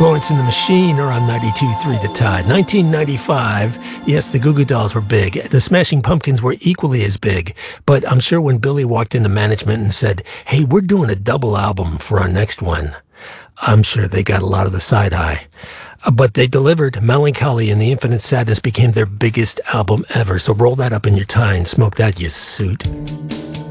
Florence and the Machine are on 92.3 The Tide. 1995, yes, the Goo Goo Dolls were big. The Smashing Pumpkins were equally as big. But I'm sure when Billy walked into management and said, hey, we're doing a double album for our next one, I'm sure they got a lot of the side eye. But they delivered. Melancholy and the Infinite Sadness became their biggest album ever. So roll that up in your tie and smoke that, you suit.